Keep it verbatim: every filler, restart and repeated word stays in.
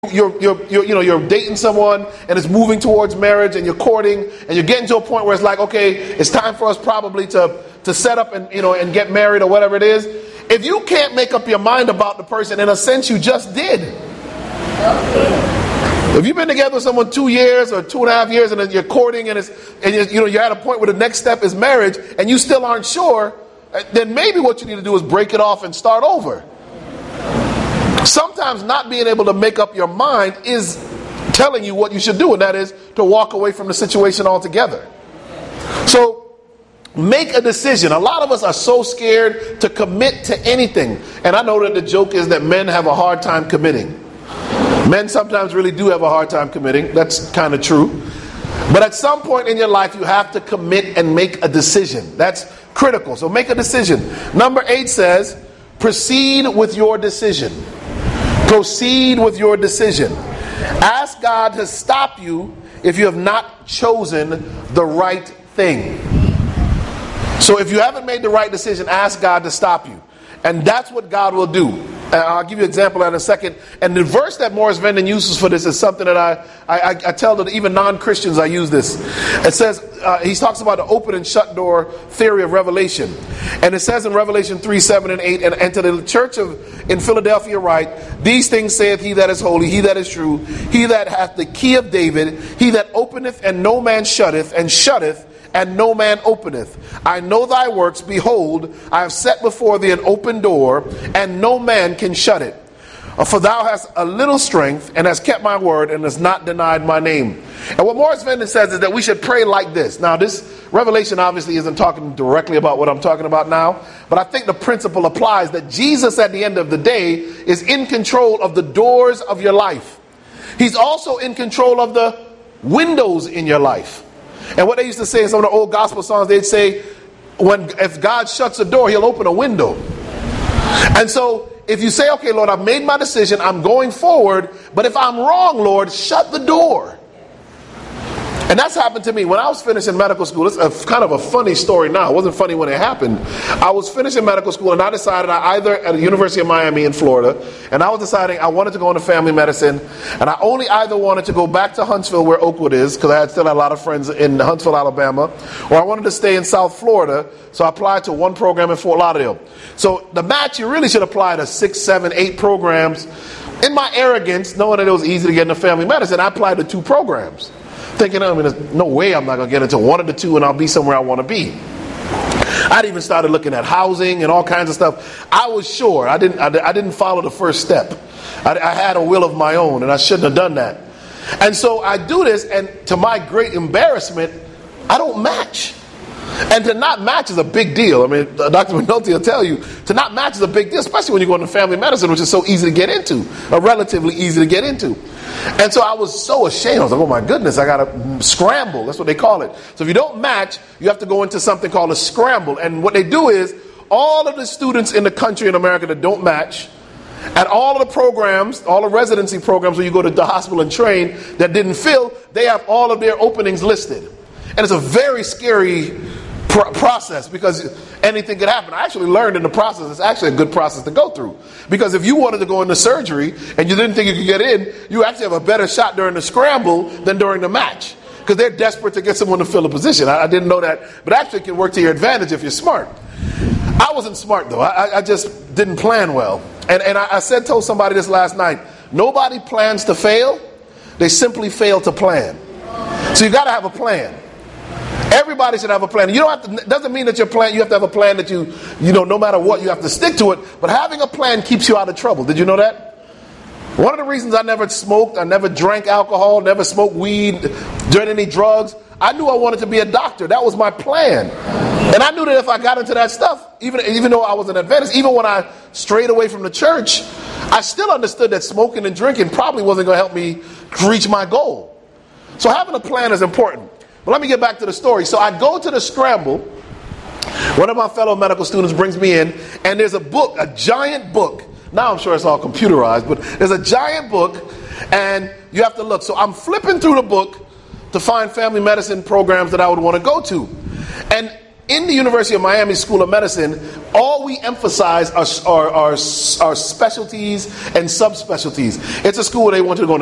You're, you're, you're, you know, you're dating someone and it's moving towards marriage and you're courting and you're getting to a point where it's like, okay, it's time for us probably to, to set up and, you know, and get married or whatever it is. If you can't make up your mind about the person, in a sense, you just did. If you've been together with someone two years or two and a half years and you're courting and it's, and you're, you know, you're at a point where the next step is marriage and you still aren't sure, then maybe what you need to do is break it off and start over. Sometimes not being able to make up your mind is telling you what you should do, and that is to walk away from the situation altogether. So make a decision. A lot of us are so scared to commit to anything. And I know that the joke is that men have a hard time committing. Men sometimes really do have a hard time committing. That's kind of true. But at some point in your life, you have to commit and make a decision. That's critical. So make a decision. Number eight says, proceed with your decision. Proceed with your decision. Ask God to stop you if you have not chosen the right thing. So if you haven't made the right decision, ask God to stop you. And that's what God will do. And I'll give you an example in a second. And the verse that Morris Venden uses for this is something that I, I, I tell that even non-Christians I use this. It says, uh, he talks about the open and shut door theory of Revelation. And it says in Revelation three, seven, and eight, and, and to the church of in Philadelphia write, these things saith he that is holy, he that is true, he that hath the key of David, he that openeth and no man shutteth, and shutteth and no man openeth. I know thy works, behold, I have set before thee an open door, and no man can shut it. For thou hast a little strength, and hast kept my word, and hast not denied my name. And what Morris Venden says is that we should pray like this. Now, this Revelation obviously isn't talking directly about what I'm talking about now, but I think the principle applies that Jesus at the end of the day is in control of the doors of your life. He's also in control of the windows in your life. And what they used to say in some of the old gospel songs, they'd say, when if God shuts a door, he'll open a window. And so if you say, okay, Lord, I've made my decision, I'm going forward, but if I'm wrong, Lord, shut the door. And that's happened to me. When I was finishing medical school, it's a, kind of a funny story now. It wasn't funny when it happened. I was finishing medical school and I decided I either at the University of Miami in Florida, and I was deciding I wanted to go into family medicine, and I only either wanted to go back to Huntsville where Oakwood is, because I had still had a lot of friends in Huntsville, Alabama, or I wanted to stay in South Florida, so I applied to one program in Fort Lauderdale. So the match, you really should apply to six, seven, eight programs. In my arrogance, knowing that it was easy to get into family medicine, I applied to two programs. Thinking, I mean, there's no way I'm not going to get into one of the two and I'll be somewhere I want to be. I'd even started looking at housing and all kinds of stuff. I was sure. I didn't I, I didn't follow the first step. I, I had a will of my own and I shouldn't have done that. And so I do this, and to my great embarrassment, I don't match. And to not match is a big deal. I mean, Doctor McNulty will tell you, to not match is a big deal, especially when you go into family medicine, which is so easy to get into, or relatively easy to get into. And so I was so ashamed. I was like, oh my goodness, I got to scramble. That's what they call it. So if you don't match, you have to go into something called a scramble. And what they do is, all of the students in the country in America that don't match, and all of the programs, all the residency programs where you go to the hospital and train that didn't fill, they have all of their openings listed. And it's a very scary pr- process because anything could happen. I actually learned in the process it's actually a good process to go through. Because if you wanted to go into surgery and you didn't think you could get in, you actually have a better shot during the scramble than during the match. Because they're desperate to get someone to fill a position. I, I didn't know that, but actually it can work to your advantage if you're smart. I wasn't smart though. I, I just didn't plan well. And, and I, I said, told somebody this last night, nobody plans to fail. They simply fail to plan. So you got to have a plan. Everybody should have a plan. You don't have to, doesn't mean that your plan, you have to have a plan that you, you know, no matter what, you have to stick to it. But having a plan keeps you out of trouble. Did you know that? One of the reasons I never smoked, I never drank alcohol, never smoked weed, did any drugs, I knew I wanted to be a doctor. That was my plan. And I knew that if I got into that stuff, even, even though I was an Adventist, even when I strayed away from the church, I still understood that smoking and drinking probably wasn't going to help me reach my goal. So having a plan is important. But let me get back to the story. So I go to the scramble. One of my fellow medical students brings me in, and there's a book, a giant book. Now I'm sure it's all computerized, but there's a giant book, and you have to look. So I'm flipping through the book to find family medicine programs that I would want to go to. And in the University of Miami School of Medicine, all we emphasize are, are, are, are specialties and subspecialties. It's a school where they want you to go